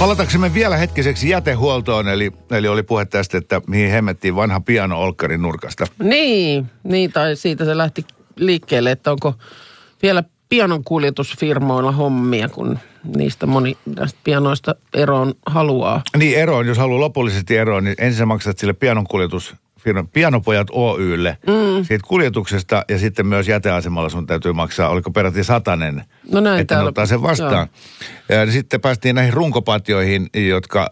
Palataksemme vielä hetkiseksi jätehuoltoon, eli oli puhe tästä, että mihin hemmettiin vanha piano olkkarin nurkasta. Niin, tai siitä se lähti liikkeelle, että onko vielä pianon kuljetusfirmoilla hommia, kun niistä moni näistä pianoista eroon haluaa. Niin, eroon, jos haluaa lopullisesti eroon, niin ensin maksat sille pianon kuljetusfirman Pianopojat Oy:lle siitä kuljetuksesta, ja sitten myös jäteasemalla sun täytyy maksaa, oliko peräti 100, no näin, että ne ottaa sen vastaan. Ja sitten päästiin näihin runkopatjoihin, jotka,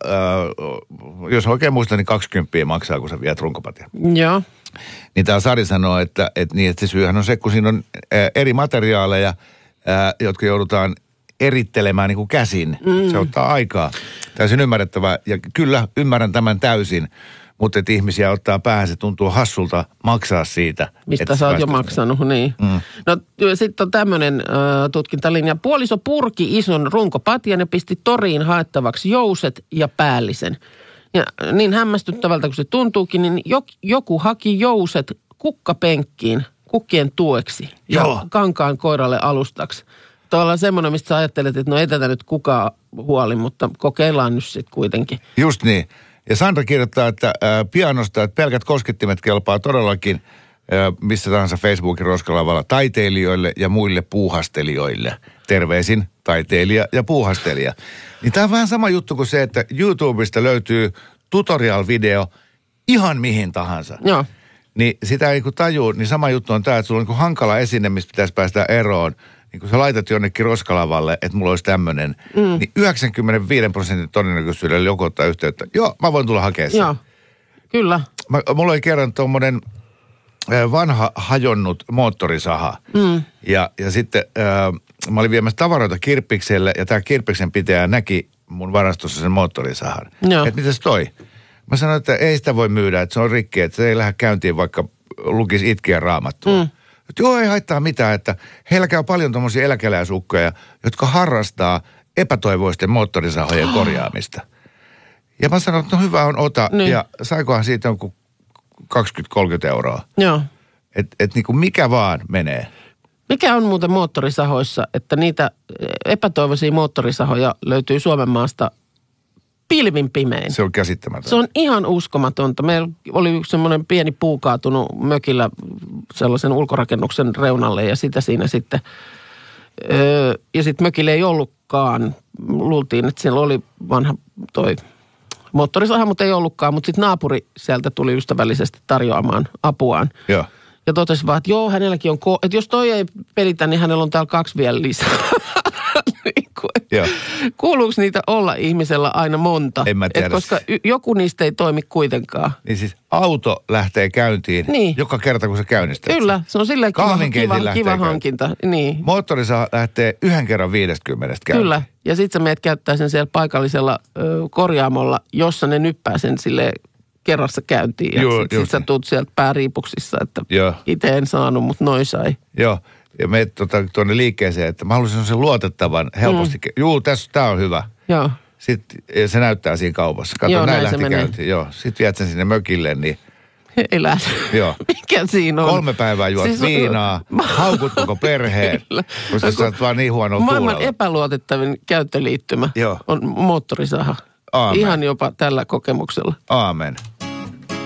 jos oikein muistan, niin 20 maksaa, kun sä viet runkopatja. Joo. Niin tämä Sari sanoo, että se syyhän on se, kun siinä on eri materiaaleja, jotka joudutaan erittelemään niin kuin käsin. Se ottaa aikaa. Täysin ymmärrettävää. Ja kyllä, ymmärrän tämän täysin. Mutta että ihmisiä ottaa päähän, se tuntuu hassulta maksaa siitä. Mistä sä oot jo maksanut, niin. No sitten on tämmöinen tutkintalinja. Puoliso purki ison runkopatjan ja pisti toriin haettavaksi jouset ja päällisen. Ja niin hämmästyttävältä kuin se tuntuukin, niin joku haki jouset kukkapenkkiin, kukkien tueksi ja kankaan koiralle alustaksi. Tavallaan semmoinen, mistä sä ajattelet, että no ei tätä nyt kukaan huoli, mutta kokeillaan nyt sitten kuitenkin. Just niin. Ja Sandra kirjoittaa, että pianosta, että pelkät koskettimet kelpaa todellakin missä tahansa Facebookin roskalavalla taiteilijoille ja muille puuhastelijoille. Terveisin taiteilija ja puuhastelija. Niin tämä on vähän sama juttu kuin se, että YouTubesta löytyy tutorial-video ihan mihin tahansa. Joo. Niin sitä ei kun tajuu, niin sama juttu on tämä, että sulla on niin hankala esine, mistä pitäisi päästä eroon. Niin kun sä laitat jonnekin roskalavalle, että mulla olisi tämmöinen, niin 95% todennäköisyydellä joku ottaa yhteyttä. Joo, mä voin tulla hakemaan sen. Joo, kyllä. Mulla oli kerran tuommoinen vanha hajonnut moottorisaha. Ja sitten mä olin viemässä tavaroita kirppikselle, ja tämä kirppiksen pitäjä näki mun varastossa sen moottorisahan. Että mitäs toi? Mä sanoin, että ei sitä voi myydä, että se on rikki, että se ei lähde käyntiin, vaikka lukisi itkeä Raamattua. Joo, ei haittaa mitään, että heillä käy paljon tommosia eläkeläisukkoja, jotka harrastaa epätoivoisten moottorisahojen korjaamista. Ja mä sanoin, että no hyvä on, ota. Niin. Ja saikohan siitä jonkun 20-30 euroa. Joo. Et niin kuin mikä vaan menee. Mikä on muuten moottorisahoissa, että niitä epätoivoisia moottorisahoja löytyy Suomen maasta pilvin pimein. Se on käsittämätöntä. Se on ihan uskomatonta. Meillä oli yksi semmoinen pieni puu kaatunut mökillä sellaisen ulkorakennuksen reunalle ja sitä siinä sitten. Ja sitten mökillä ei ollutkaan. Luultiin, että siellä oli vanha toi moottorisaha, mutta ei ollutkaan. Mutta sitten naapuri sieltä tuli ystävällisesti tarjoamaan apuaan. Joo. Ja totesi vaan, että joo, hänelläkin on, että jos toi ei pelitä, niin hänellä on täällä 2 vielä lisää. Kuuluuko niitä olla ihmisellä aina monta? En mä tiedä. Koska joku niistä ei toimi kuitenkaan. Niin siis auto lähtee käyntiin joka kerta, kun se käynnistää. Kyllä, se on silleen kiva hankinta. Niin. Moottorisaha lähtee 1 kerran 50 käyntiin. Kyllä, ja sitten sä meet käyttää sen siellä paikallisella korjaamolla, jossa ne nyppää sen silleen kerrassa käyntiin. Ja sitten sä tuut sieltä pääriipuksissa, että itse en saanut, mutta noi sai. Joo. Ja menet tuonne liikkeeseen, että mä haluaisin sen luotettavan helposti. Tää on hyvä. Joo. Sitten se näyttää siinä kaupassa. Kato, näin lähti käyntiin. Joo. Sitten viet sen sinne mökille, niin... Ei lähde. Joo. Mikä siinä on? 3 päivää juot siis viinaa, haukut koko perheen, koska sä oot vaan niin huonolla tuulella. Maailman epäluotettavin käyttöliittymä on moottorisaha. Aamen. Ihan jopa tällä kokemuksella. Aamen.